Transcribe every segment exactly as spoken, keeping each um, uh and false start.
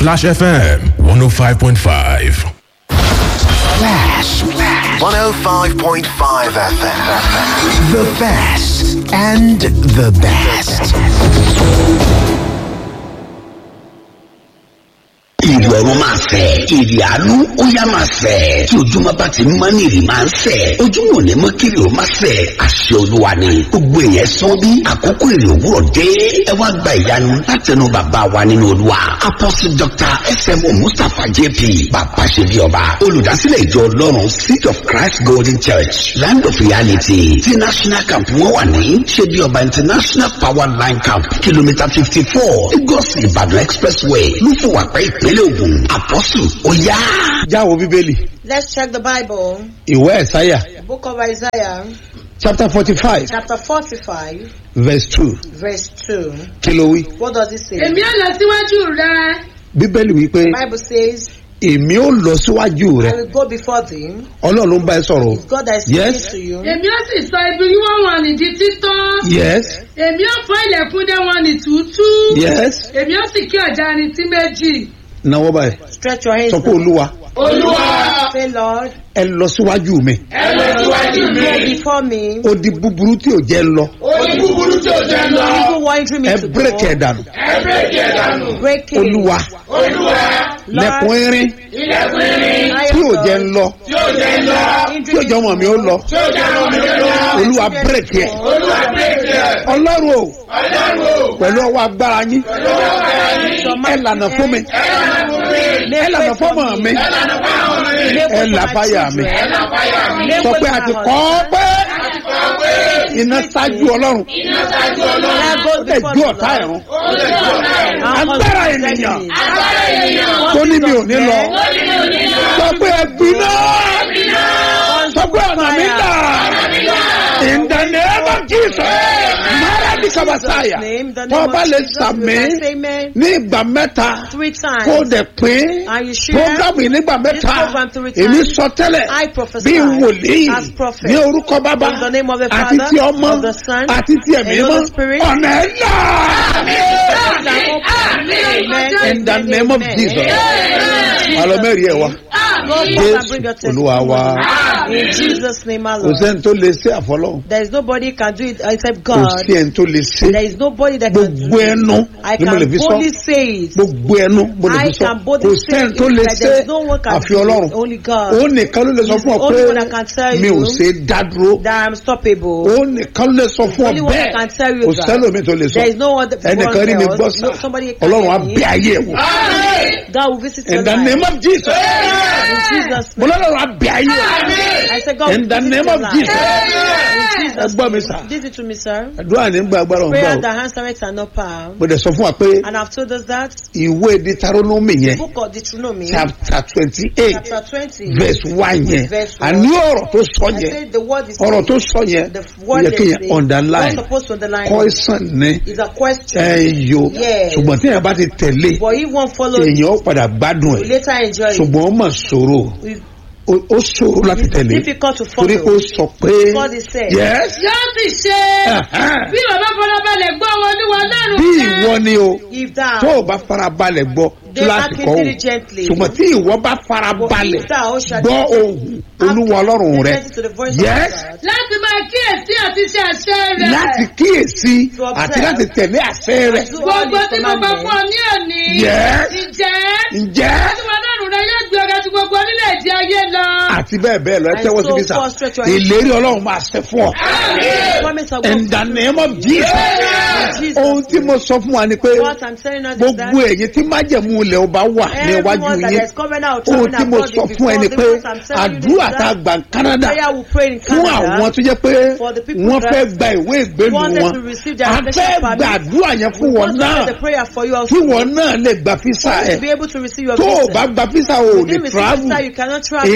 Splash F M one oh five point five. Flash. one oh five point five F M. The best and the best. Ìrì ọ̀run máa fẹ̀, ìrì àánú ó yá máa fẹ̀. Tí ojúmọ́ bá ti mọ́ ní ìrì máa ń fẹ̀. Ojúmọ́ ò ní mọ́ kiri ó máa fẹ̀. Àṣẹ Olúwa ni. Gbogbo èèyàn sọ bí àkókò ìrì òwúrọ̀ dé. Ẹ wá gba ìyanu látẹnu bàbá wa nínú Olúwa. Apostle Doctor S M O Mustapha J P. Bàbá ṣe bí ọba. Olùdásílẹ̀ ìjọ Ọlọ́run Seed of Christ Golden Church. Land of Reality. Ti National Camp wọ́n wà ní. Ṣe bí ọba International Power Line Camp. Kìlómítà fifty four. Lagos Ìbàdàn Expressway. Lúfùwàpẹ́ ìpínlẹ̀ Ògùn. Apostle Oya. Jáwo Bíbélì. Let's check the Bible. Ìwé Ẹ̀sáyà. Book of Isaiah. Chapter forty-five. Chapter forty-five. Verse two. Verse two. Kí ló wí? What does it say? Èmi á lọ síwájú rẹ. Bíbélì wí pé. The Bible says, èmi ó lọ síwájú I rẹ. will go before thee. Ọlọ́run ló ń bá ẹ sọ̀rọ̀. It's God that is Yes. speaking to you. Èmi á sì sọ ibi wíwọ́n wọn ní di títán. Yes. Èmi á fọ́ ilẹ̀kùn dé wọn ní túútú. Yes. Èmi á sì kí ọ̀já ni sí méjì. Náwó báyìí. Stretch your hands. Sọ pé Olúwa. Olúwa. Say, Lord, Ẹ lọ síwájú mi. Ẹ lọ síwájú mi. go before me. Ó di búburú tí ò jẹ́ lọ. Ó ní búburú tí ò jẹ́ lọ. People wanting me Ẹ to bírèkì ẹ̀ go. dànù. Ẹ bírèkì ẹ̀ dànù. Break it. Olúwa. Olúwa. Lẹ̀kùn irin Ilẹ̀kùn irin. tí ò jẹ́ ń lọ. Tí ò jẹ́ lọ. Tí ò jẹ́ ọmọ mi ó lọ. Tí ò jẹ́ ọmọ mi lọ. Olúwa bírèkì ẹ̀. Olúwa bírèkì ẹ̀. Ọlọ́run o. Ọlọ́run o. Pẹ̀lú ọwọ́ agbára yín. Pẹ̀lú ọwọ́ agbára yín. Ẹ lànà fún mi. Ẹ lànà fún mi. Ẹ lànà fọ́mọ mi. Ẹ lànà fún àwọn mi. Ẹ là fáyà mi. Ẹ là fáyà mi. Sọ pé a ti kọ́ ọ pé Àti kọ́ pé. iná ṣáájú Ọlọ́run. Iná ṣáájú Ọlọ́run. Go Ó lè before ju the ọ̀tá Lord. ẹ̀rún. Ó lè jẹ́ ọ̀tá ẹ̀rọ. Agbára ènìyàn Agbára ènìyàn. tó ní mi ò ní lọ. Ó ní mi ò ní lọ. Sọ pé ẹ gbiná. Sọ pé ọ̀nà mi là. In the name of Jesus. Mara bí Kabasaya. Name, the name Tó of bá lè Jesus, sàmì you say amen. ní ìgbà mẹ́ta. Three times. Kó dẹ̀ pín. And you share Prógámù yìí nígbà this mẹ́ta. program three times. Èmi sọ tẹ́lẹ̀ I prophesy bí wòlíì as prophet. ní orúkọ bàbá In the name of the àti Father, ti ọmọ of the Son, àti ti ẹ̀mí and of mọ́ the Spirit. ọ̀nà ẹ̀ là. In the name of Jesus. Alọ́mẹ́rì ẹ̀ wá. Jésù Olúwa wa. In Jesus' name, our Kò Lord. sẹ́ni tó lè ṣe àfọlọ́hún. There is nobody can do it except Kò God. sí ẹni tó lè ṣe. There is nobody that can Gbogbo do it. ẹnu I ni mo lè can fi sọ. boldly say it. Gbogbo ẹnu mo lè I fi sọ. can boldly Kò say sẹ́ni tó lè it. That there ṣe is no one can àfi do it. Ọlọ́run. Only God. Òun nìkan ló lè sọ He's fún ọ the only one that pé can tell mi ò you ṣe dá dúró. that I'm stoppable. Òun nìkan ló lè sọ fún ọ Only one that bẹ́ẹ̀. can tell you Kò that. sẹ́lòmí tó lè sọ. There is no one that Ẹnìkan rí mi else. gbọ́ No, sá. somebody can Ọlọ́run á tell me. bẹ ayé ẹ̀ wò. God will visit your In the life. name of Jesus. In Jesus' Mo name. lọ́lọ́run á bẹ ayé ẹ̀ wò. I said, God In will the visit name your of life. Jesus. In Jesus' Ẹ gbọ́ mi name. sà. Listen to me, sir. Àdúrà ní gba agbára Prayer ọ̀gbà o. that answers are not power. Mo dẹ̀ sọ fún wa pé And I've told us that ìwé Deuteronomy yẹn book of Deuteronomy, chapter twenty-eight chapter twenty, verse one yẹn. verse one. Àní ọ̀rọ̀ tó sọ I yẹn. said the word is Ọ̀rọ̀ tó sọ yẹn. the Ó word yẹ kí yẹn is underline. not supposed to underline. Poison ni. Is a question. Ẹ yo. Yes. Ṣùgbọ́n tí yẹn bá ti tẹ̀lé. But if one follows, Èèyàn ó padà gbádùn you ẹ̀. later enjoy it. Ṣùgbọ́n ó mà ṣòro. It's Ó ó ṣòro láti it's tẹ̀lé. difficult to Torí pé ó follow. sọ pé. God is said. Yes. Yóò sì ṣe. Ẹ̀hẹ́n. Bí bàbá fọlábalẹ̀ gbọ́ wọn olúwa lọ́rùn Bí rẹ̀. ìwọ ni o. If thou Tó o bá farabalẹ̀ gbọ́ They kíláàsì acting kọ́ o. diligently. Ṣùgbọ́n tí ìwọ bá farabalẹ̀ If thou shalt gbọ́ ohùn Olúwa Ọlọ́run rẹ. listen to the voice Yes. of God, Láti máa kíyèsí àti ṣe àṣẹ rẹ̀. Láti kíyèsí To observe. àti láti tẹ̀lé àṣẹ rẹ̀. to all Gbogbo his tí mo bá fún ọ ní òní. Yes. Ǹjẹ́. Ǹjẹ́ Olúwa lọ́rùn rẹ̀ yóò gbé ọ̀gá ju gbogbo orílẹ̀-èdè ayé lọ. àti bẹ́ẹ̀ bẹ́ẹ̀ lọ ẹ And tẹ́wọ́ so síbí sà. frustrate your hands. Ìlérí Ọlọ́run máa ṣẹ fún ọ. the promise of In the God. name of Jesus. In Jesus' Ohun tí mo sọ fún wa ni pé What I'm telling us is that gbogbo èyí tí májẹ̀mú ilẹ̀ ọba wà ní iwájú everyone that yín. is covered out Ohun traveling tí mo abroad sọ is fún ẹ ni before pé the I'm telling you àdúrà is tá a that gbà ní Canada prayer will pray in fún àwọn Canada tó jẹ́ pé for the people wọ́n that fẹ́ gba ìwé ìgbélu wanted wọn. to receive their A special fẹ́ permit. gba àdúrà yẹn fún We wọn want to náà pray the prayer for you also. kí wọn náà lè gba físà To ẹ̀. be able to receive your Tó o visa. bá gba físà o ò You lè didn't receive travel. visa, you cannot travel. Ìrìn àjò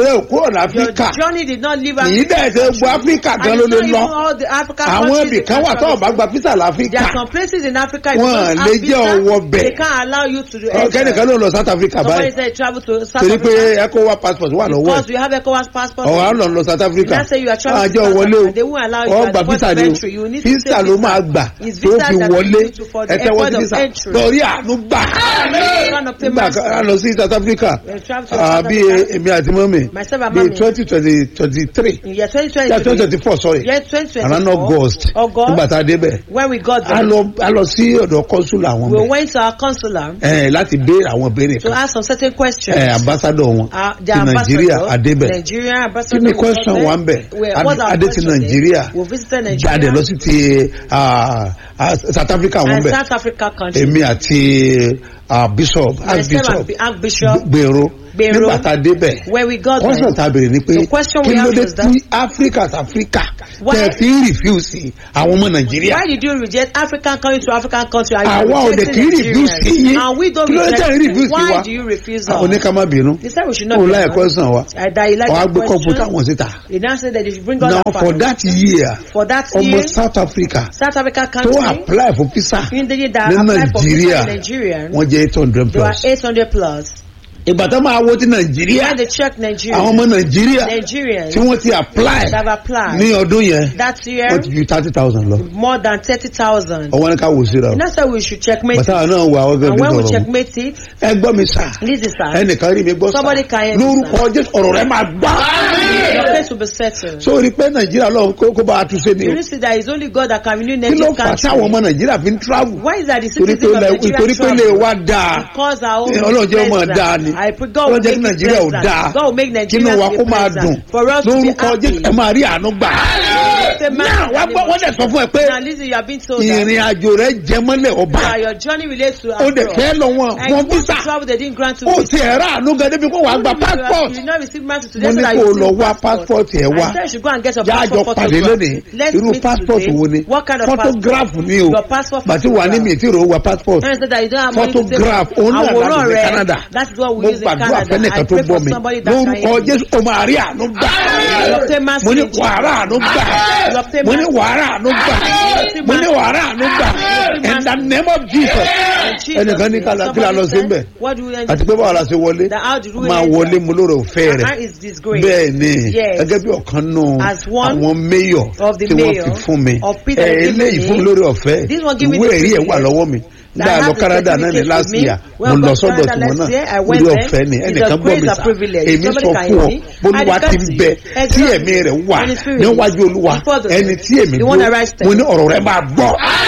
rẹ̀ ò kúrò ní Your áfíríkà journey did not leave kì í Africa. dẹ̀ ṣe gbọ́ áfíríkà gan And ló it's lè not even lọ all the African àwọn countries ibì you kan can wà tó travel ọba to. gba físà There láfíríkà are some places in Africa you Wọ́n don't lè have jẹ́ ọwọ́ visa. bẹ̀. They can't allow you to do kẹ́nìkan ló lọ south africa Somebody báyìí said travel to South torí pé Africa ecowas passport wà lọ́wọ́ because ẹ̀ we have ECOWAS passport. ọ̀hún á lọ lọ south africa Let's say you are traveling to àjọ South wọlé Africa. They won't allow you o at ọgbà the point físà of ni o entry. You need to físà take ló visa. máa gbà It's tó visa fi that wọlé you need to for the ẹ̀tẹ́wọ́ point sí of físà entry. lórí àánú gbà Son of nígbà Timas. kan a lọ sí south africa We travel to South bí Africa. èmi àti mọ́mì Myself and bí mommy. twenty twenty twenty three In year twenty yeah twenty twenty. twenty four sorry Year twenty around twenty-four. august August. nígbà tá a débẹ̀ When we got a there, lọ a lọ sí ọ̀dọ̀ consul àwọn we bẹ̀ went to our consular ẹ̀ láti béèrè àwọn béèrè to kan ask some certain questions. ẹ̀ ambassador wọn Uh, the ti nàìjíríà ambassador, adébẹ̀ Nigeria kí ambassador. ni was question there. wà ń bẹ̀ We- what's our adé ti question there? nàìjíríà We visited jáde Nigeria lọ sí ti ah, ah, south africa wọn and bẹ̀ South Africa country. èmi àti ah, bishop Myself archbishop and Archbishop. gbèrò Gbèrò. nígbà tá a débẹ̀ When we got question there, tá a béèrè ni pé the question kí we ló asked dé was that, tí africa sí africa Why- tẹ̀ fi ń refuse àwọn ọmọ nàìjíríà why did you reject African country to African country? And àwa you ò are dẹ̀ kì í rejecting refuse Nigerians? yín And we don't kí ló dé reject tẹ̀ ń you. refuse Why wa do you refuse àwọn us? oníkàmá bínú They said we should not òun be láyé honest. question wa I that you like àwọn the agbé kọ̀ǹpútà question. wọn síta They now said that they should bring out now the for file. that year For that ọmọ year, south africa South Africa tó country, apply for visa immediately that ní applied for visa nàìjíríà in Nigeria, wọ́n jẹ́ eight hundred they were plus eight hundred plus. ìgbà tó máa wo ti nàìjíríà When they checked Nigeria, àwọn ọmọ nàìjíríà Nigerians tí wọ́n ti apply that have applied ní ọdún yẹn that year, wọ́n ti ju thirty thousand lọ more than thirty thousand. ọwọ́ ní ká wò síra o And that's why we should checkmate it. bàtà náà wà àwọn And gẹ́gẹ́ when we bí sọ̀rọ̀ checkmate it, ẹ gbọ́ mi sà this is that ẹnìkan rí mi gbọ́ sà Somebody can hear me, lórúkọ jésù ọ̀rọ̀ rẹ máa gbà your face will be settled. sórí pé nàìjíríà lọ kó kó bá a tún ṣe ni You o know, see that it's only God that can renew kí ló native fà táwọn ọmọ country. nàìjíríà fi ń travel Why is that the torí pé citizens of ilẹ̀- Nigeria torí pé lè travel? wá dáa Because our own ọlọ́run jẹ́ ọmọ pleasant. dáa ni I pray God ọlọ́run will jẹ́ kí make it nàìjíríà ò pleasant. dáa God will make kínú Nigeria wa to kó be máa dùn pleasant. For us to be lórúkọ happy. jésù ẹ máa rí àánú gbà Say, man, náà wá gbọ́ wọ́n dẹ̀ sọ fún ẹ pé now listen, you have been told that ìrìn àjò rẹ jẹ mọ́lẹ̀ ọba uh, your journey relates to ó dẹ̀ abroad. fẹ́ lọ wọn And you wọn want to visa travel, they didn't grant you ó visa. ti ẹ̀ rà àánú gan débi kó wàá gba You passport did not receive money mo today, so ní that kó you lọ receive wá passport ẹ̀ wá I said you should go and get your jáàjọ passport pàdé photograph. lónìí Let's irú meet passport today. wo ni What kind of photograph passport? ni o Your passport bàtí wà ní mi tí ro wa passport And I said that you don't have money to take photograph òun náà àwòrán láti ní rẹ. canada That is what we mo use in gbàdúrà Canada. fẹ́nìkan I tó pray gbọ́ for mi somebody that can lórúkọ hear me. jésù ó máa rí àánú gbà You obtain mass mo ní victory. wàrà àánú gbà You obtain mo ní mass wàrà àánú gbà mo ní wàrà àánú gbà in the name of jesus ẹnìkan ní kí la lọ sí ń bẹ̀ What do we end àti pé báwo la ṣe wọlé That how did we máa enter? wọlé mu lórí òfẹ́ rẹ̀ That is disgrace. bẹ́ẹ̀ ni Yes. gẹ́gẹ́ bí ọ̀kan nù As one àwọn mayor of the tí wọ́n mayor fi fún mi of Peter ẹ given eléyìí me, fún mi lórí ọ̀fẹ́ this one give me ìwé the ẹ̀rí ẹ̀ wà privilege. lọ́wọ́ mi I nígbà have lọ the Canada náà ní certificate last with me. year Well, mo lọ but sọ́dọ̀ Canada tiwọn last year, I náà went lórí there. ọ̀fẹ́ ni It's ẹnìkan a gbọ́ grace mi and sà privilege. èmi Somebody sọ can fún ọ hear me. bólúwa I ti discuss bẹ it. tí Exactly. ẹ̀mí rẹ̀ wà And the spirit níwájú olúwa before the ẹni tí èmi the one that dúró rise mo ní ọ̀rọ̀ rẹ̀ máa gbọ́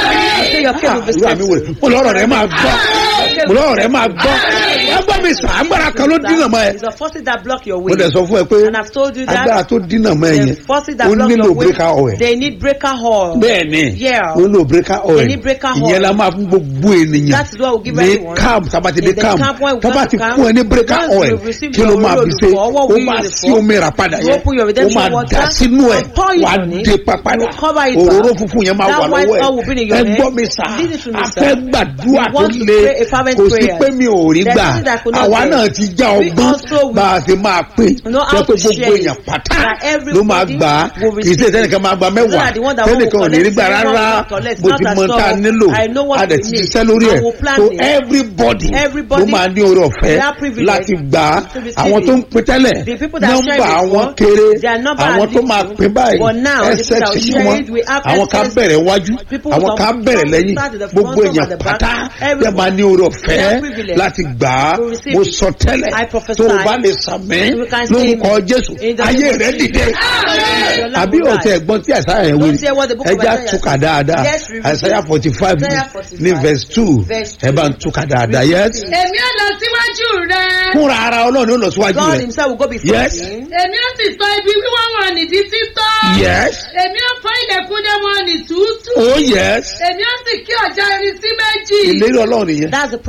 So your faith will be àdúrà mi wò settled. mo lọ́rọ̀ rẹ̀ máa gbọ́ mo lọ́rọ̀ rẹ̀ máa gbọ́ ẹ gbọ́ mi sà agbára kan ló dínà mọ́ ẹ It's the forces that block your way. mo dẹ̀ sọ fún ẹ pé And I've told you that agbára tó dínà mọ́ ẹ the yẹn forces that ó block nílò your way, breaker oil they need breaker oil. bẹ́ẹ̀ ni Yeah. ó nílò breaker oil They need breaker oil. ìyẹn la máa fún gbogbo ènìyàn That is what we'll give ní everyone. camp tábàtì dé In the camp camp, when we tábà come ti to camp, fún ẹ ní breaker once oil we receive kí ló your máa road fi ṣe for what ó we máa use it sí for, omi rà padà you yẹn open your ó redemption máa water, dà sínú ẹ you pour it wà á on it, dé papadà you cover it òróró back. funfun yẹn máa That wà white lọ́wọ́ oil will be in ẹ your ẹ hand. gbọ́ mi sà Listen to me, a sir. fẹ́ gbàdúrà We tó want to le pray a fervent kò sí prayer. pé mi ò rí There's gbà nothing that could not àwa get. náà ti já We ọgbọ́n also will bá a ti máa pín know how jẹ́ pé to gbogbo share it. èèyàn pátá That everybody ló máa gbà á will kì í ṣe receive tẹ́nìkan máa gba mẹ́wàá that the one that tẹ́nìkan ò will ní rí gbà collect, rárá everyone will collect, bó not ti as mọ tá a some. nílò I know what a dẹ̀ we ti need. ṣiṣẹ́ lórí I ẹ̀ will plan so it. everybody Everybody ló máa ní oore ọ̀fẹ́ that privilege láti gbà á to receive àwọn it. tó ń pín tẹ́lẹ̀ The people that share nọ́mbà it àwọn before, kéré their number àwọn are tó máa little. pín báyìí But now, the ẹsẹ̀ people that tí share wọ́n it, we have àwọn kan access. bẹ̀rẹ̀ wájú People àwọn some- kan bẹ̀rẹ̀ some lẹ́yìn start at the front, gbogbo some èèyàn at the back. pátá Everybody. tẹ́ máa ní oore ọ̀fẹ́ They have privilege láti gbà á to receive mo it. sọ tẹ́lẹ̀ I prophesy. tó o bá lè sàmì You can say lórúkọ amen. Jésù In the ayé name of rẹ̀ Jesus. dìde Your life àbí will òtí rise. ẹ̀gbọ́n tí àṣà yẹn wí Don't say what the book of ẹja Isaiah túkà says. dáadáa Yes, we read Isaiah it. forty five Isaiah ní forty-five. verse two Verse ẹ bá ń two. túkà dáadáa Read yes it. èmi ò lọ síwájú rẹ. fúnra ara Ọlọ́run ó lọ síwájú God rẹ̀ himself will go before Yes. him. èmi ò sì sọ ibi wíwọ́ wọn nìdí títọ́. yes èmi ò fọ́ ilẹ̀kùn dé wọn ní túútú. oh yes èmi ò sì kí ọ̀já irin sí méjì. ìlérí Ọlọ́run nìyẹn That's the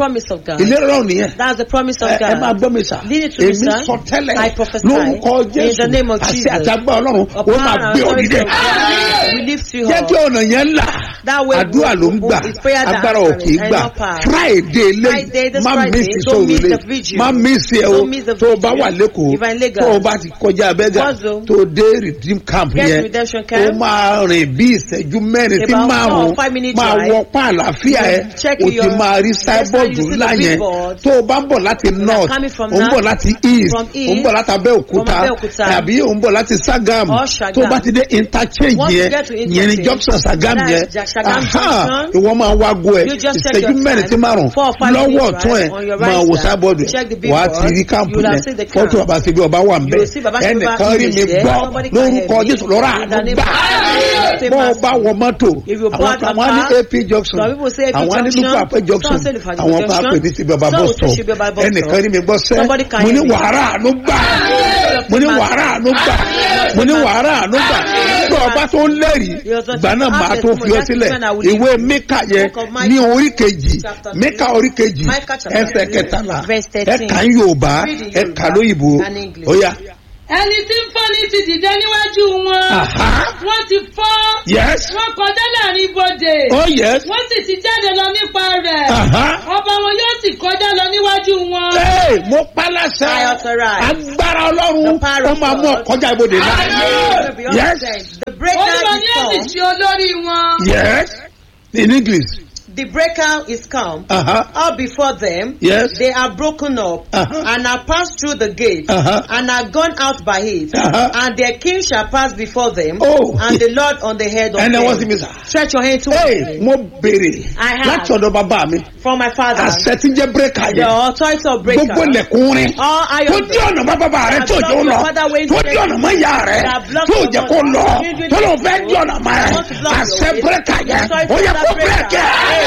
promise of God. ìlérí ọlọ́run nìyẹn. That's the promise of ẹ ẹ máa God. gbọ́ mi sà. Lead it to me, èmi sir. sọ tẹ́lẹ̀ I prophesy lórúkọ in the jésù name of àti Jesus. àtàgbà ọlọ́run ó Upon máa our gbé ọ authority dìde. of God, we lift you jẹ́ up. kí ọ̀nà yẹn là. That way àdúrà ló ń gbà it's prayer that agbára ò answers kì í and gbà. not power. friday Friday, lẹ́yìn this má Friday, mísì don't sóòrù miss lé the vigil. má mísì ẹ o Don't miss the tó o bá vigil. wà lẹ́kọ̀ọ́ If I'm in Lagos. tó o bá ti kọjá abẹ́gà Guazo. tó o dé redeem camp Get yẹn redemption o camp. máa rìn bí ìṣẹ́jú mẹ́rin sí About márùn-ún four or five minutes máa drive. wọ pa àlàáfíà ẹ Check o ti your- máa rí Next time you sáíbọ̀dù see the ńlá yẹn billboard. tó o bá ń bọ̀ láti north coming from o ń bọ̀ north, láti east from o ń east, bọ̀ láti abẹ́òkúta from Abẹ́òkúta, àbí o ń bọ̀ láti sagam or Sagam. tó o bá ti dé interchange Once you yẹn get to yẹn ni interchange, junction sagam that's yẹn Ja- Sagam Aha, junction. ìwọ máa wá go ẹ You just check ìṣẹ́jú your mẹ́rin time. sí márùn Four or five lọ́wọ́ minutes ọ̀tún ẹ̀ drive on your máa right wo side. sábọ̀dù Check the wà á billboard. ti rí káàmpù You will have yẹn seen the camp. fọ́tò bàbá ṣebí ọba wà ń You bẹ̀ will see Baba Sheba ẹnìkan rí mi image there. gbọ́ Somebody can lórúkọ help me. jésù lọ́rọ̀ In the àánú name gbà of Jesus. bọ́ ọ bá wọ mọ́tò If you àwọn board kan a wọ́n ní car, ap junction some people say A P àwọn ní junction, lupa apẹ junction some say Lupa àwọn kan junction, pè ní ṣebí ọba some bus will say stop Ṣebí Ọba bus stop. ẹnìkan rí mi gbọ́ sẹ́ Somebody can mo ní help me. wàhálà àánú gbà mo ní wàhálà àánú gbà mo ní wàhálà àánú gbà bí ọba tó ń lẹ́rìí gbà náà máa tó fi ọ sílẹ̀ ìwé mẹ́kà yẹn ní orí kejì mẹ́kà orí kejì ẹsẹ̀ kẹtàlá ẹ̀ka yorùbá ẹ̀ka lóyìnbó ó yá. ẹni tí ń fọ́ ní ti dìde níwájú wọn. Aha. wọ́n ti fọ́. Yes. wọ́n kọjá láàrin ibodè. Oh yes. wọ́n sì ti jáde lọ nípa rẹ̀. Aha. ọba wọn yóò sì kọjá lọ níwájú wọn. Ee mo pa I láṣẹ authorize. agbára ọlọ́run The power ó of máa mú God. ọkọjá ibodè náà. Yes. The breaker olúwa is ni ó sì come. ṣe olórí wọn. Yes. In English. The breaker is come. Uh-huh. All before them. Yes. They are broken up. Uh-huh. And are passed through the gate. Uh-huh. And are gone out by it. Uh-huh. And their king shall pass before them. Oh. And the Lord on the head of Ẹnẹ them. wọ́n sì mi sà. Stretch your hand to Ee mo béèrè I have. láti ọ̀dọ̀ bàbá mi. from my father. Àṣẹ tí jẹ́ bírèkà The yẹn. authority of breaker. Gbogbo lẹ̀kùnrin. All Tó iron. dí ọ̀nà bá bàbá rẹ̀ tó jẹ́ ó lọ. Tó dí ọ̀nà mọ́ ìyá rẹ̀. Tó jẹ́ kó lọ. Tó lọ fẹ́ dí ọ̀nà mọ́ ẹ̀. Àṣẹ bírèkà yẹn. Ó yẹ kó bírèkì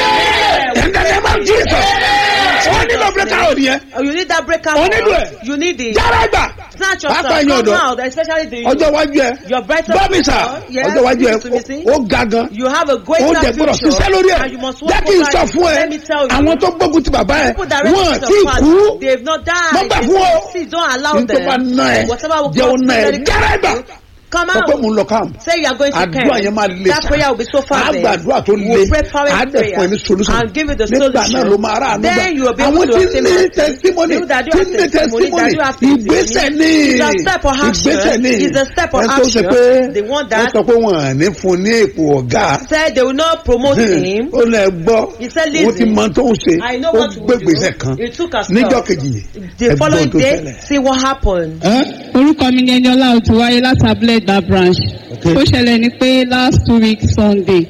ẹ̀. In the name of Jesus. Wọ́n nílò bírèkà òní yẹn. Oh, you need that breaker. Oh, need it. You need it. Yàrá gbà. Snatch Pàápàá yourself. ẹ̀yin Come ọ̀dọ́. out, especially the Ọjọ́ iwájú ẹ̀. your brighter. Bọ́mí sà. Yes, Ọjọ́ iwájú ẹ̀ listen to me, see? ó ga gan. You have a greater Ó jẹ gbọ́dọ̀ future. ṣiṣẹ́ lórí ẹ̀. And you must work Jẹ́ kí n over sọ it. fún ẹ. Let me tell you. Àwọn tó gbógun ti bàbá ẹ̀. People that resist Wọ́n the ti past, kú. they have not died. Wọ́n gbà They fún ọ. please don't allow Ní tó bá them. ná ẹ. Whatever will Jẹ́ ó come ná ẹ. to them. Yàrá gbà. Come Sọ pé out. mo ń lọ camp. Say you are going to Àdúrà camp. yẹn máa le That sà. prayer will be so far. Àgbàdúrà tó le. We'll pray fervent Àdẹ̀fọ̀ ẹni prayer solution. and give you the Nígbà náà solution. ló máa rà àánú gbà. Then you will be able Àwọn to tí obtain ní mercy. testimony. You that do Tí have ní testimony, that testimony. do have testimony. Ìgbésẹ̀ ní. It's a step of action. Ìgbésẹ̀ ní. It's a step of Ẹni tó ṣe action. pé The one wọ́n that sọ pé wọ́n à ní fún ní èpò ọ̀gá. said they will not promote him. Ó lẹ gbọ́. He said, Ó ti listen, mọ tó ń ṣe. I know Ó what to gbé do. gbèsè kan. He took a Níjọ́ step. kejì. The following Ẹgbọ́n tó day, ṣẹlẹ̀. see what happened. orúkọ mi ni Ẹniọlá Òtúwáyé láti abúlé ìgbà branch. Okay. ó ṣẹlẹ̀ ni pé last two weeks Sunday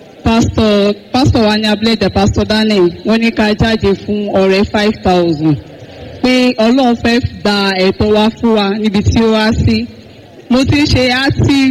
pastor pastor wa ní abúlé ìgbà pastor Daniel wọ́n ní ká jáde fún ọrẹ five thousand pé Ọlọ́run fẹ́ gba ẹ̀tọ́ wa fún wa níbi tí ó wá sí. mo ti ń ṣe active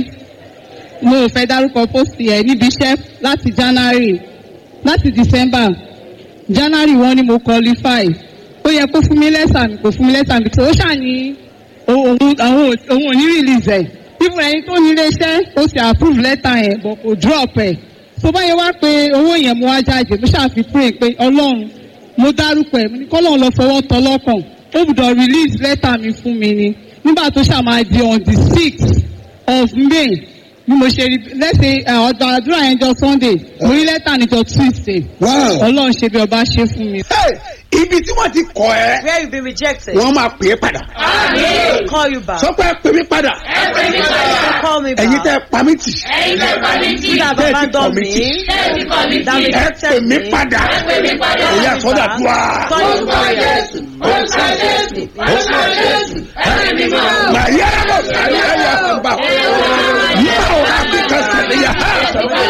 mo ò fẹ́ dárúkọ post ẹ̀ níbi iṣẹ́ láti January láti December January wọ́n ní mo qualify ó yẹ kó fún mi lẹ́tà mi kò fún mi lẹ́tà mi tó ó ṣàní òun àwọn òun ò ní release ẹ̀ even ẹni tó ní iléeṣẹ́ ó sì approve lẹ́tà yẹn but kò drop ẹ̀ tó bá yẹ wá pé owó yẹn mo wá jáde mo ṣàfi pray pé Ọlọ́run mo dárúkọ ẹ̀ mo ní kọ́lọ́run lọ fọwọ́ tọ́ lọ́kàn ó gbọ́dọ̀ release lẹ́tà mi fún mi ni nígbà tó ṣàmáa di on the sixth of May bí mo ṣe rí lẹ́sẹ̀ ọ̀dọ̀ àdúrà yẹn jọ Sunday mo rí lẹ́tà níjọ Tuesday Wow. Ọlọ́run ṣe bí ọba ṣe fún mi. Hey, ibi tí wọ́n ti kọ̀ ẹ́. Where you been rejected. Wọ́n máa pè é padà. They'll call you back. Sọ pé ẹ pè mí padà. They'll call me back. Ẹ̀yin tẹ́ ẹ pa mí tì. You that have Bẹ́ẹ̀ ti abandoned committee. me. That Ẹ pè rejected mí me. padà. Ìyá Call sọ́dà me dùn á. back. Call you back. Màyá lọ sáré ẹ̀yà ọ̀gbà. Yíyá ò rà bí kan sẹ̀lẹ̀ yà á.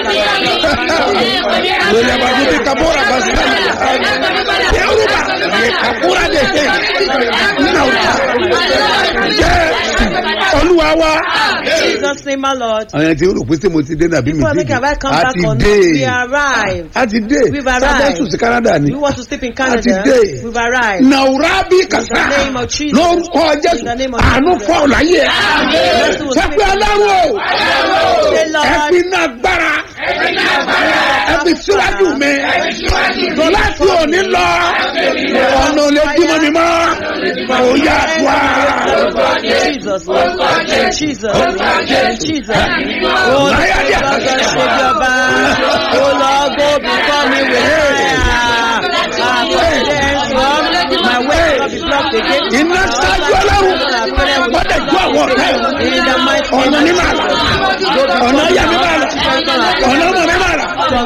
Lórí àbájú bí kabóra bá sẹ́lẹ̀ yà á. Yorùbá yẹ kabóra de ṣe. Nínú ọ̀tá. Jẹ́ Olúwa wa. Jesus name, my Lord. Àwọn ẹni tí ó rò pé tí mo ti dé nàbí mi People are ti making dé. have I come A back ti or not? dé. We arrived. A ti dé. We've arrived. Sábẹ́ sùn sí Canada ni. We want to sleep in A ti Canada. dé. We've arrived. Nàwúrà bí kàsá. In the name of Jesus. Lórúkọ Jésù. In the name of Àánú Jesus. fọ́ ọ̀láyé. Mercy will speak. Sẹ́pẹ́ Ọlọ́run o. Say, Ẹ Lord, fi iná agbára. Ẹ fi síwájú mi. Láti òní lọ. ọ̀nà ò lè dímọ̀ mi mọ́ ó yá wá. Jesus, Jesus, Jesus. Oh, Lord, Savior, oh Lord, go before me with fire. My way will be blocked again. Iná ṣáájú ọlọ́run wọ́n dẹ̀ ju àwọn ọ̀tá ẹ̀ ọ̀nà ní màlá ọ̀nà yà mí màlá ọ̀nà ọmọ mi màlá.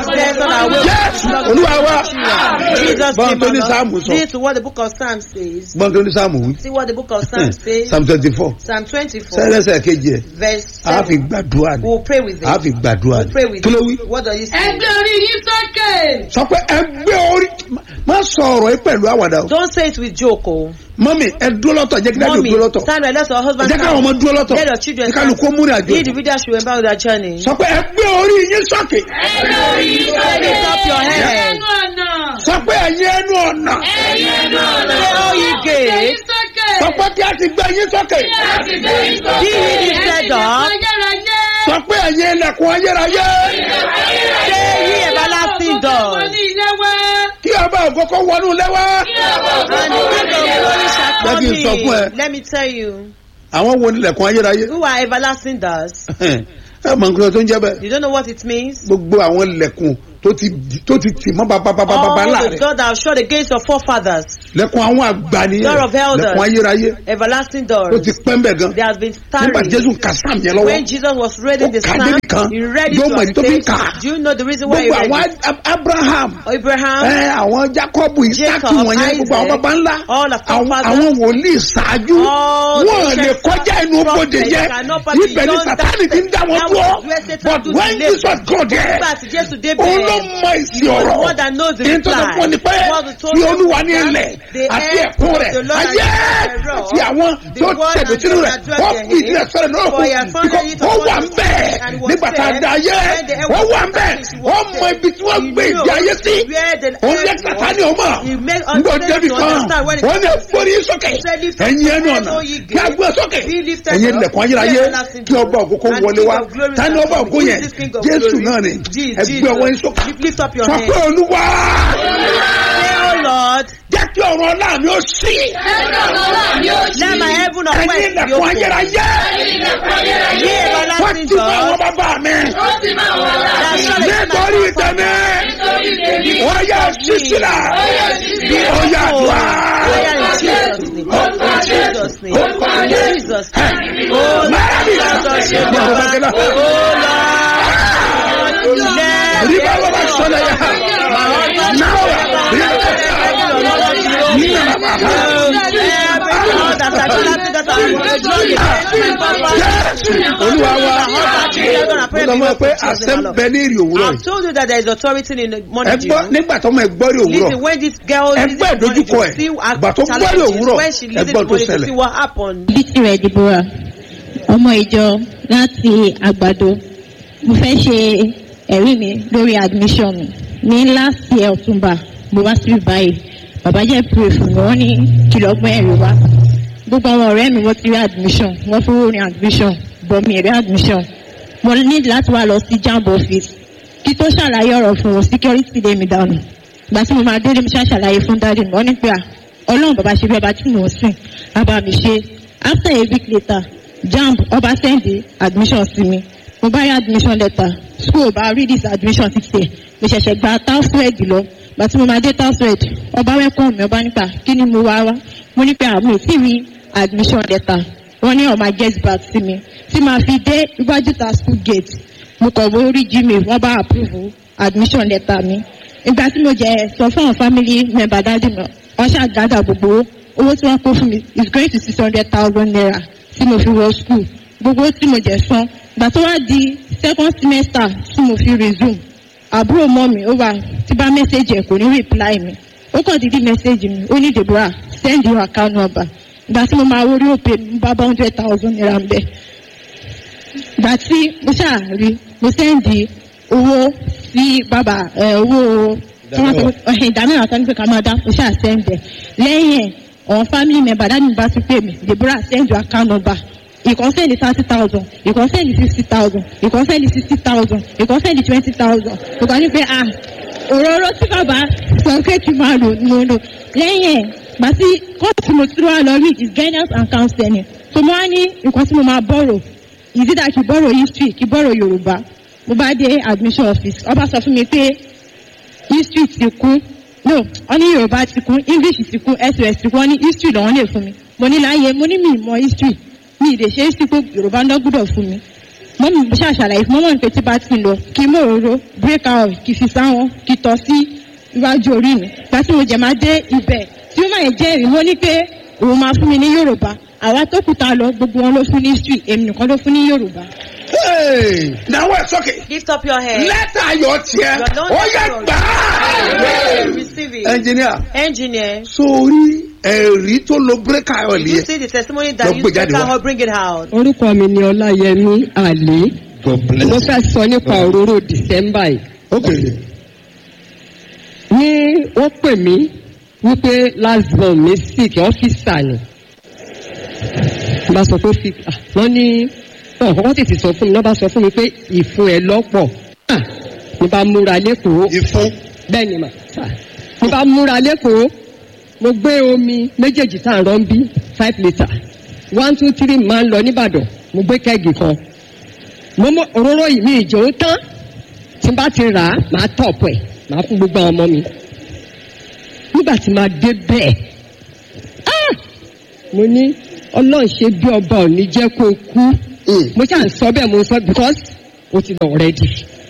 Yes, Olúwa wa. Jesus, Bọ́n tó ní Sáàmù sọ. this is what the book of Psalms says. Bọ́n tó ní Sáàmù wí. See what the book of Psalms says. Psalm twenty-four. Psalm twenty-four. Sẹ́lẹ̀sẹ̀ kejì ẹ̀. Verse A fi seven. gbàdúrà ni. We'll pray with it. A fi gbàdúrà We'll ni. pray with Kí ló wí? it. What do you say? ẹgbẹ́ orí yín sókè. Sọ pé ẹgbẹ́ orí má sọ ọ̀rọ̀ yìí pẹ̀lú àwàdà o. Don't say it with joke, oh. Mọ́mì ẹ dúró lọ́tọ̀ jẹ́ kí dájú Mommy, dúró lọ́tọ̀. stand right, let your husband Jẹ́ káwọn ọmọ dúró lọ́tọ̀. Let your children Kí kálukú stand. múrin àjò. The individual should empower their journey. Sọ pé ẹgbẹ́ orí yín sókè. ẹgbẹ́ orí yín sókè. Lift up your head. ẹnu ọ̀nà. Sọ pé ẹ̀yin ẹnu ọ̀nà. ẹ̀yin ẹnu ọ̀nà. Say, oh, ye ẹgbẹ́ gates. yín sókè. Sọ pé kí a ti gbé yín sókè. láti gbé yín sókè. Be ye lifted up. ayérayé. Sọ pé ẹ̀yin ilẹ̀kùn ayérayé. Say ye everlasting doors. wọ́n ní ilé wá. Kí ọba ògo kó wọnú lẹ́wọ́. And the king of glory shall Jẹ́ come kí n sọ fún ẹ. in. Let me tell you, Àwọn wo ni ilẹ̀kùn ayérayé? who are everlasting doors? Ẹ mọ̀ nǹkan tó ń jẹ́ bẹ́ẹ̀. You don't know what it means? Gbogbo àwọn ilẹ̀kùn tó ti tó ti tì mọ́ bàbàbàbà All the láàrin. doors that have shut against your forefathers. Lẹ̀kùn àwọn àgbà nìyẹn. Door of elders. Lẹ̀kùn ayérayé. Everlasting Ó doors. ti pẹ́ ń bẹ̀ gan. There has been Nígbà tarrying. Jésù ka sáàmù yẹn lọ́wọ́. When Jesus was reading the Ó kà á psalm, débi kan. he read it Yóò to mọ̀ ní tó fi ń us. kà á. Do you know the reason why he Gbogbo read àwọn it? Ab- Abraham. Abraham, Ẹ àwọn Jacob Isaac Jacob, wọ̀nyẹn gbogbo àwọn Isaac, baba ńlá. all the Àwọn forefathers, àwọn wòlíì ṣáájú. all the Wọ́n lè ancient kọjá inú prophets bòde yẹn. cannot pass Ibẹ̀ ni beyond Sátánì that. ti ń dá wọn That dúró. was where Satan But do when the Jesus got there, Nígbà tí Jésù débẹ̀, òun ló mọ èsì ọ̀rọ̀. one that knows the Ìyẹn tó sọ reply. fún ni pé What the told tí them Olúwa ní was ilẹ̀ that the àti earth ẹ̀kún of rẹ̀ the Lord ayé and the àti àwọn the tó world tẹ̀dọ̀ and sínú the rẹ̀ address wọ́n their fi ìdí name. ẹ̀sọ́ rẹ̀ lọ́rùn For he had founded kù it ó upon wà ń the bẹ̀ sea and was nígbà tá a fed. da ayé When the earth ó was wà ń bẹ̀ established, he was ó mọ fed. ibi tí wọ́n He gbé knew ìdí ayé sí where the òun earth yẹ was. Sátánì ó mọ̀ He made us nígbà to débi kan understand when it wọ́n ní ẹ̀fọ́rí sókè He said, lift up ẹ̀yin your ẹnu head, ọ̀nà O ye kí a gates. gbé sókè Be lifted ẹ̀yin up, ilẹ̀kùn ayérayé be everlasting kí ọba ògo kó And wọlé King wá of glory tani shall ọba come. ògo Who is yẹn this King of Jésù glory? náà ni Je- ẹ gbé ọwọ́ yín Jesus. sókè Lift up your sọ hand. pé Olúwa Say, oh Lord, jẹ́ kí ọ̀run ọlá mi ó sí. let my heaven of Ẹ̀yin west be ilẹ̀kùn open. ayérayé. Ye Wọ́n everlasting ti mọ àwọn doors. bàbá mi. That shall Nítorí tẹ̀mí. Wọ́n yà sísílà. Ó yà dùá. Fire in Jesus' name. In Jesus' name. In Jesus' name. Oh Mary. Lord, God save your Mary. back. Oh Lord, let Ríbá wọ́n bá sọ̀rọ̀ yà. Náà Olúwa wa. Mo sọ fún ẹ pé àṣẹ ń bẹ ní ìrì òwúrọ̀ I've yìí. told you that there is authority in the Ẹ morning gbọ́ dew. nígbà tó ọmọ ẹ gbọ́ rí òwúrọ̀. Listen, when this girl Ẹ listens gbọ́ to morning ìdojúkọ dew, ẹ̀. see her Ìgbà tó gbọ́ rí challenges. òwúrọ̀, When she ẹ listens gbọ́ to tó morning dew, ṣẹlẹ̀. see what happened. bísí rẹ̀ Deborah ọmọ ìjọ láti àgbàdo mo fẹ́ ṣe ẹ̀rí mi lórí admission mi ní last year October mo wá sí báyìí bàbá jẹ́ pray fún mi wọ́n ní kìlọ̀gbọ́n ẹ̀rí wá gbogbo àwọn ọ̀rẹ́ mi wọ́n ti rí admission wọ́n fún orin admission bọ̀ mi rí admission mo ní láti wá lọ sí jamb office kí tó ṣàlàyé ọ̀rọ̀ fún wọn security lé mi dànù ìgbà tí mo máa délé mi ṣàṣàlàyé fún dáàdì mi wọ́n ní pé à ọlọ́run bàbá ṣe bí ọba tí mò ń sìn bàbá mi ṣe after a week later jamb ọba send admission sí mi mo bá rí admission letter school bá rí this admission ticket mo ṣẹ̀ṣẹ̀ gba tausred lọ ìgbà tí mo máa dé tausred ọba welcome mi ọba nípa kí ni mo wá wá mo ní pé àmì tí rí admission letter wọ́n ní ọmọ get back sí mi tí màá fi dé iwájú ta school gate mo kọ̀wé orí gmail wọ́n bá approve admission letter mi ìgbà tí mo jẹ sọ fún àwọn family member dájú mi wọ́n ṣàgádà gbogbo owó tí wọ́n kó fún mi is going to six hundred thousand naira tí mo fi wọ school gbogbo tí mo jẹ san ìgbà tó wá di second semester tí mo fi resume àbúrò mọ́ mi ó wà tí bá message ẹ̀ kò ní reply mi ó kàn dídí message mi ó ní Deborah send your account number ìgbà tí mo máa wọrí òpè mi bá bá hundred thousand naira ń bẹ ìgbà tí mo ṣáà rí mo sẹ́ndì owó sí bàbá owó ìdámẹ́wàá kan ní pé ká máa dá mo ṣáà sẹ́ndì lẹ́yìn ẹ̀ àwọn family member dáàbò mi bá ti pè mí Deborah send your account number ìkan sẹ́ndì thirty thousand ìkan sẹ́ndì fifty thousand ìkan sẹ́ndì sixty thousand ìkan sẹ́ndì twenty thousand ìkan ní pé ah òróró tí bàbá sọ pé kí n máa lò ní mo lò lẹ́yìn ẹ̀ gbà tí kọ́ọ̀tù mo tún wá lọ rí is guidance and counseling so mo wá ní nǹkan tí mo máa bọ̀rọ̀ ìdídà kí bọ̀rọ̀ history kí bọ̀rọ̀ yorùbá mo bá dé admission office ọba sọ fún mi pé history ti kún no wọ́n ní yorùbá ti kún english ti kún s o s ti kún wọ́n ní history lọ́wọ́n lè fún mi mo ní láàyè mo ní mi mọ history mi ì lè ṣe history pé yorùbá ń dọ́gbọ́dọ̀ fún mi mo mi mo ṣàṣàlàyé fún mọ́mọ́ ní pé tí bá ti lọ kí mo roro break out kí fi sáwọn kí tọ́ sí iwájú orí mi gbà tí mo jẹ̀ máa dé ibẹ̀ tí ó máa jẹ́ ìrìn mo ní pé òun máa fún mi ní yorùbá àwa tó kù tá a lọ gbogbo wọn ló fún ní history èmi nìkan ló fún ní yorùbá. Hey, now what's okay? Lift up your head. Lẹ́tà yọ tiẹ̀. Ó yẹ gbà á. Receive it. Engineer. Engineer. Sórí ẹ̀rí tó lo breaker oil You yẹn. see the testimony that Lọ you gbé jáde break wá. out, bring it out. orúkọ mi ni ọláyẹmí àlè God bless mo you. fẹ́ sọ nípa òróró december yìí Okay. ní wọ́n pè mí wípé last born mi sick ọ́fíìsà ni bá sọ pé fi wọ́n ní wọ́n tètè sọ fún mi wọ́n bá sọ fún mi pé ìfun ẹ̀ lọ́pọ̀ mo bá múra lẹ́kọ̀ọ́ Ìfún. bẹ́ẹ̀ ni mà sà mo bá múra lẹ́kọ̀ọ́ mo gbé omi méjèèjì tá à ń rán bí five litre one two three máa ń lọ nìbàdàn mo gbé kẹ́gì kan mo mọ òróró yìí mi ìjò ó tán tí n bá ti rà á màá tọ̀pù ẹ̀ màá fún gbogbo àwọn ọmọ mi nígbà tí màá dé bẹ́ẹ̀ ah mo ní ọlọ́run ṣe bí ọba ò ní jẹ́ kó kú mo ṣáà ń sọ bẹ́ẹ̀ mo sọ because o ti lọ ready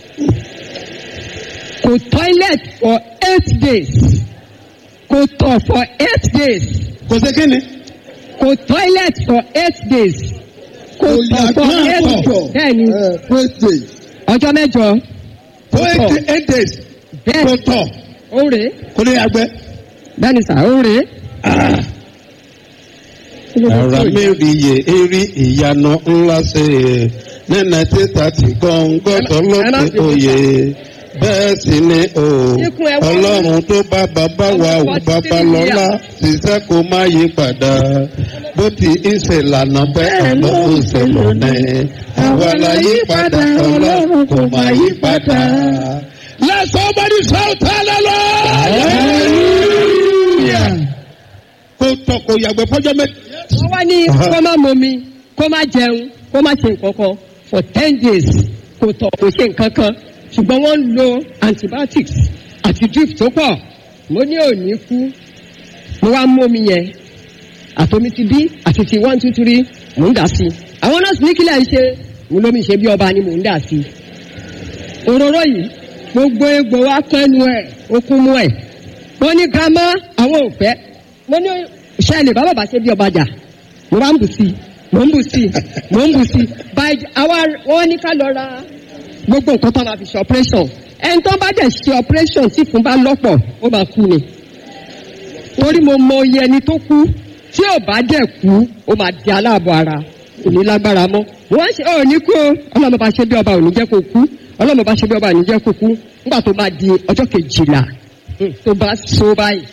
kò toilet for eight days kò tọ̀ for eight days Kò sí kí ni? kò toilet for eight days kò tọ̀ for eight days bẹ́ẹ̀ ni Eight days. ọjọ́ mẹ́jọ For eight eight days. bẹ́ẹ̀ Kò tọ̀. ó rèé Kò ní àgbẹ̀. bẹ́ẹ̀ ni sà ó rèé. ara mẹ́rìíye eré ìyanu ńlá ṣe é nínú títà tí gọ́ngọ́tọ̀ lókè oyè bẹ́ẹ̀ sì ni o ọlọ́run tó bá bàbá wa ò bàbá lọ́lá ṣiṣẹ́ kó má yí padà bó ti ń ṣe lànà bẹ́ẹ̀ ló ń ṣe lónìí àwa la yí padà ọlọ́run kò má yí padà. Let somebody shout hallelujah. Kò tọ̀ kò yàgbẹ́ fọ́jọ́ mẹ́ta. wọ́n wá ní kó má momi kó má jẹun kó má ṣe nǹkan kan for ten days kò tọ̀ kò ṣe nǹkan kan ṣùgbọ́n wọ́n ń lo antibiotics àti drip tó pọ̀ mo ní òní kú mo wá mú omi yẹn àtomi ti bí àti ti one two three mò ń dà sí i àwọn nọ́ọ̀sì ní kílẹ̀ ń ṣe mo lómi ṣe bí ọba ni mò ń dà sí i òróró yìí gbogbo egbò wa kẹ́nu ẹ̀ okun mú ẹ̀ wọ́n ní grandma àwọn ò fẹ́ mo ní ṣẹlẹ̀ bá bàbá ṣe bí ọba jà mo bá ń bù sí i mo ń bù sí i mo ń bù sí i by àwa wọn ní ká lọ ra gbogbo nǹkan tó máa fi ṣe operation ẹni tó bá dẹ̀ ṣe operation tí fún bá lọ́pọ̀ ó máa kú ni torí mo mọ iye ẹni tó kú tí ò bá dẹ̀ kú ó máa di aláàbọ̀ ara kò ní lágbára mọ́ wọ́n ṣe ò ní kú ọlọ́mọ bá ṣe bí ọba ò ní jẹ́ kó kú ọlọ́mọ bá ṣe bí ọba ò ní jẹ́ kó kú nígbà tó bá di ọjọ́ kejìlá tó bá so báyìí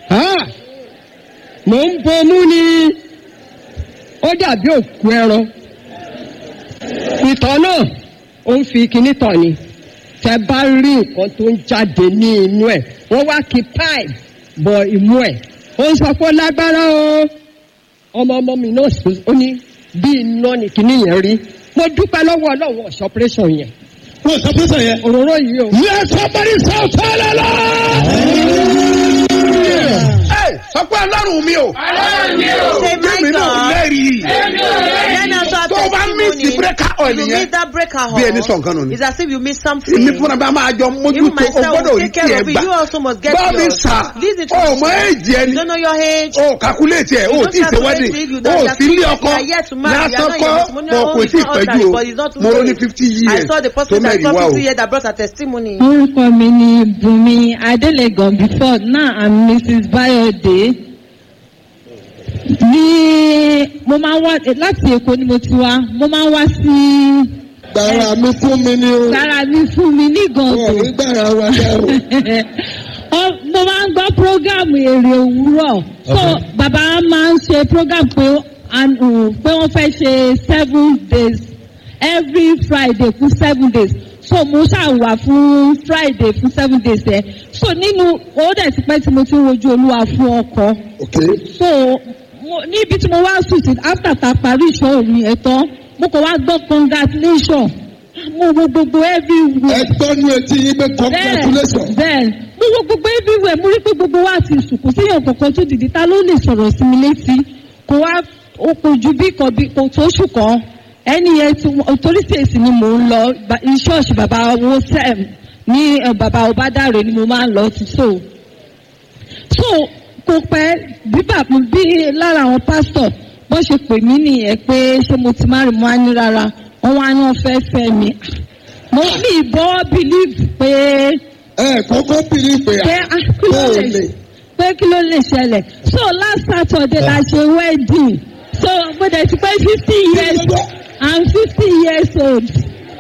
mò ń bomú ni ó dàbí òkú ẹran ìtọ̀ náà ó ń fi kinní tọ̀ ni tẹ bá rí nǹkan tó ń jáde ní inú ẹ̀ wọ́n wá kí pipe bọ imú ẹ̀ ó ń sọ pé lágbára o ọmọ ọmọ mi náà sì ó ní bí iná ni kinní yẹn rí mo dúpẹ́ lọ́wọ́ ọlọ́run ọ̀ṣọ́ operation yẹn. Wọ́n sọ operation yẹn. òróró yìí o. Let somebody shout hallelujah. Sọ pé ọlọ́run mi o. Ọlọ́run mi o. Say my Èmi náà God. lẹ́rìí. Then also Tó o bá miss breaker oil you yẹn. miss that breaker Bí ẹni sọ hole. nǹkan nù ni. It's as if you miss something. Èmi fúnra bá máa jọ You mójútó o myself gbọ́dọ̀ will rí take kí care ẹ of it. gbà. You also must get Bá mi yours. sà, Listen to o me. mọ èjì ẹni. You don't know your age. O calculate ẹ̀, o You tí ì don't ṣe calculate wedding. it, you O don't- sí ilé ọkọ. You are yet to marry. You are Lásán not kọ́, your matrimonial mo home kò is tí ì not pẹ́jù ordinary, o. but it's not too Mo ló ní late. fifty I years saw the tó person that mẹ́rin saw wá o. fifty years that brought a testimony. orúkọ mi ni bùnmi adelegan before now i'm mrs bayode ní mo máa ń wá láti èkó ni mo ti wá mo máa ń wá sí. gbàrà mi fún mi ni o. gbàrà mi fún mi ní wọn ò ní gàngàn. gbàrà wa dá o. Ọ- mo máa ń gbọ́ program èrè òwúrọ̀ so bàbá máa ń ṣe program pé and, uh, pé wọ́n fẹ́ ṣe seven days every friday fún seven days so mo ṣàwà fún friday fún seven days ẹ so nínú ó dẹ̀ ti pẹ́ tí mo ti ń wojú olúwa fún ọkọ so mo níbi tí mo wá sùn sí after ta parí ìṣòro yẹn tán mo kàn wá gbọ́ congratulation mo wo gbogbo everywhere. ẹ gbọ́ ní etí yín pé congratulation. bẹ́ẹ̀ mo wo gbogbo everywhere mo rí pé gbogbo wa ti sùn kò séèyàn kankan tó dìde ta ló lè sọ̀rọ̀ sí mi létí kò wá o kò ju bí kan bí kò tó oṣù kan ẹni yẹn tí torí ṣèṣì ni mò ń lọ ṣọ́ọ̀ṣì bàbá owó sẹ́m ní bàbá ọbádàrẹ ni mo máa ń lọ sí so so kò pẹ́ bí bàbá bí lára àwọn pásítọ̀ bó ṣe pè mí nìyẹn pé ṣé mo ti má rí mo á ní rárá wọn wá ní wọn fẹ́ fẹ́ mi mo ní ìbọn believe pé. ẹ kọ́kọ́ believe pé kí ló lè pé kí ló lè ṣẹlẹ̀ so last saturday la ṣe wedding so mo dẹ̀ ti pé fifty years i'm fifty years old.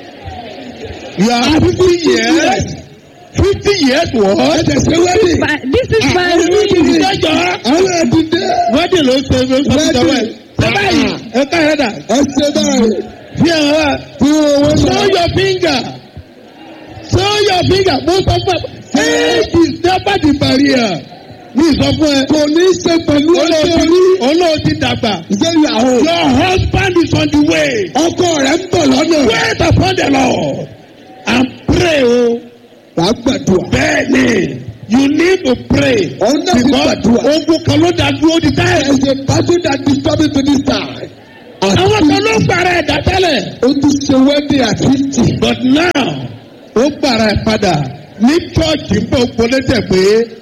you are fifty years fifty years what. ẹ tẹ̀ ṣe wedding. this is my ring. àwọn ẹ̀dídé. wedding ló ṣe ló ṣe ṣe wẹ̀. ṣe báyìí ẹ ká ẹ dà. ẹ ṣe báyìí. fi hàn wá. fi hàn wá. show your finger. show your finger. mo sọ fún ẹ. age is never the barrier. mi sọ fún ẹ. kò ní í ṣe pẹ̀lú ọjọ́ orí. olóò ti dàgbà. ṣé ìyàwó. your husband is on the way. ọkọ rẹ̀ ń bọ̀ lọ́nà. wait upon the Lord and pray o. wàá gbàdúrà. bẹ́ẹ̀ni you need to pray. òun náà ti gbàdúrà. ogun kan ló dá dúró di táyà. there is a battle that is coming to this time. àwọn kan ló gbàrà ẹ̀dá tẹ́lẹ̀. ó ti ṣe wedding at fifty. but now ó gbàrà ẹ̀ padà ní chọ́ọ̀chì ń bọ̀ polẹ́tẹ̀ pé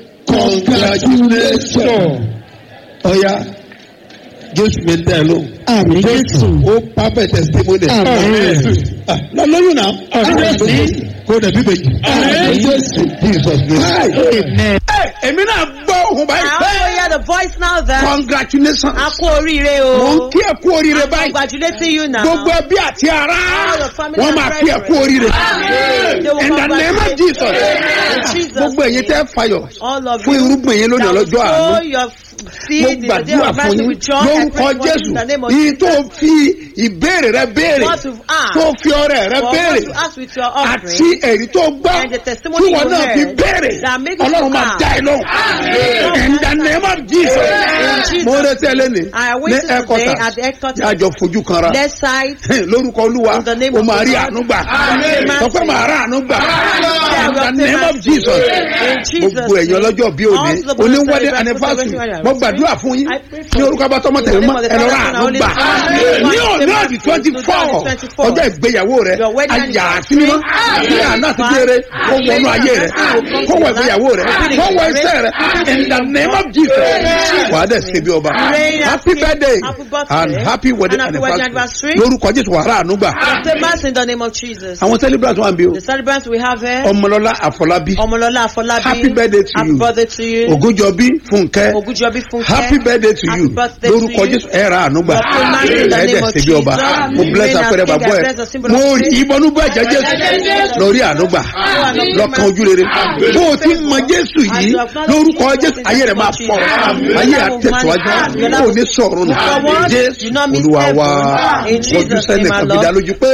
congratulations. ọ̀ya jésù mi dẹ́ ló. àmì jésù. ó pápẹ́ testimony. lọ́lọ́yún náà. kó dẹ̀ bíbélì. jésù. jesus name. èmi náà gbọ́ ohun báyìí. I also hear the voice now that. congratulations. a kú oríire o. mo ń kí ẹ kú oríire báyìí. I'm congratulating you now. gbogbo ẹbí àti ará. All your family wọ́n and máa kí ẹ kú oríire. They will in the name of jesus. In Jesus' gbogbo ẹ̀yin tẹ́ fayọ̀. all of fún you irúgbìn yín lónìí ọlọ́jọ́ that will sow àánú. your mo seed in the day gbàdúrà of fún mercy yín with joy. I lórúkọ pray for you jésù in the name of yìí Jesus. tó fi ìbéèrè rẹ béèrè What you've asked. tó fi ọrẹ rẹ For béèrè what you ask with your offering. àti èyí tó gbọ́ And the testimony tí wọn you náà fi heard béèrè that make you ọlọ́run máa ask. dá ẹ lóhùn in the name of jesus Jesus. mo retí ẹ lẹ́ni I ní wait today ẹ̀kọ́tà at the headquarters. yàjọ fojú kanra Left side. lórúkọ olúwa In the name o of máa rí God. àánú gbà Amen. sọ pé màá rà àánú gbà in the name of jesus In Jesus' gbogbo ẹ̀yin ọlọ́jọ́ bí òní All the oní brothers wedding celebrate anniversary celebration mo gbàdúrà fún yín I pray for ní orúkọ abátọ́ mọ́tẹ̀ In the mọ́ name of the ẹ̀rọ Father, rà Son, àánú and gbà Holy ní Spirit. òní ọ̀dì twenty four twenty-four. ọjọ́ ìgbéyàwó rẹ Your wedding ayà anniversary. àtìmọ́ ní àná àti gbére kó wọnú ayé rẹ kó wọ ìgbéyàwó rẹ kó wọ iṣẹ́ rẹ in the name of jesus wà á dẹ̀ ṣe bí ọba happy birthday and happy wedding anniversary lórúkọ jésù wà á rà àánú gbà. Famous in the name of Jesus. àwọn celebrants wà ń bí o The celebrants we have here. ọmọlọ́lá àfọlábí Omolola Afolabi. happy birthday to Happy you birthday to you. ògúnjọbí fúnkẹ́ Ogunjobi Funke. happy birthday to Happy you birthday to lórúkọ you. jésù ẹ ra àánú gbà Your famous in the ẹ name dẹ̀ of ṣe bí ọba Jesus. mo bless Remain apẹrẹ as king bàbá and ẹ bless the symbol mo of rí faith. ìbọnú bá ẹ̀jẹ̀ jésù lórí àánú gbà lọ́kàn ojú rere bó o ti mọ jésù yìí lórúkọ jésù ayé rẹ̀ máa fọ́ ayé àtẹ̀síwájú kò ní sọ̀rọ̀ nù jésù olúwa wa ojú sẹ́ni kan fi dá lójú pé.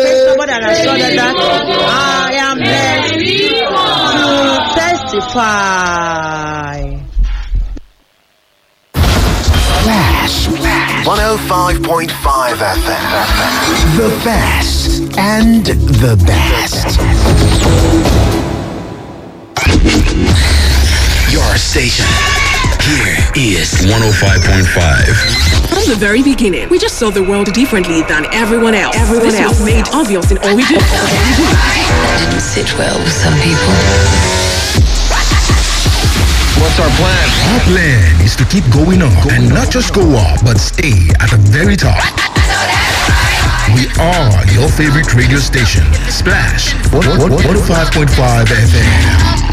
I am blessed to testify. Flash one oh five point five F M. The best and the best. Your station. Here is one oh five point five. From the very beginning, we just saw the world differently than everyone else. Everyone this else was made obvious in all we do. That didn't sit well with some people. What's our plan? Our plan is to keep going up and not just go up, but stay at the very top. We are your favorite radio station, Splash one oh five point five F M.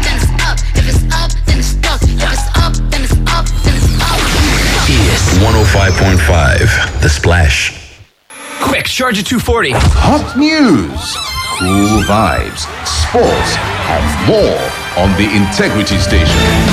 Is one oh five point five, The Splash. Quick, charge at two forty. Hot news, cool vibes, sports, and more on the Integrity Station.